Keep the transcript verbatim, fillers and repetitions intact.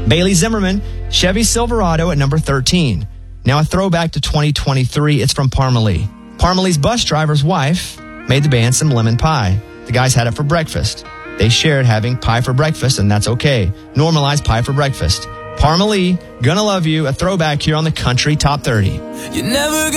Bailey Zimmerman, Chevy Silverado at number thirteen. Now a throwback to twenty twenty-three. It's from Parmalee. Parmalee's bus driver's wife made the band some lemon pie. The guys had it for breakfast. They shared having pie for breakfast, and that's okay. Normalize pie for breakfast. Parmalee, Gonna Love You, a throwback here on the Country Top thirty. You never